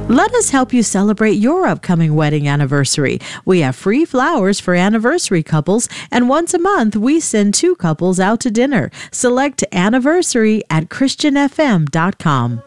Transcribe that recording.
Let us help you celebrate your upcoming wedding anniversary. We have free flowers for anniversary couples, and once a month we send 2 couples out to dinner. Select anniversary at christianfm.com.